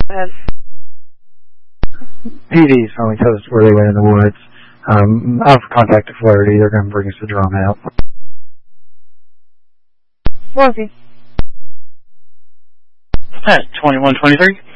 PD's finally told us where they went in the woods. I've contacted Flaherty. They're going to bring us the drum out. Morphe. At 2123.